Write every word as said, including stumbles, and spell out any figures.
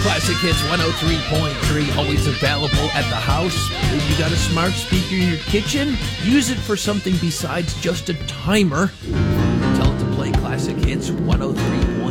Classic Hits one oh three point three, always available at the house. If you got a smart speaker in your kitchen, use it for something besides just a timer. Tell it to play Classic Hits one oh three point three.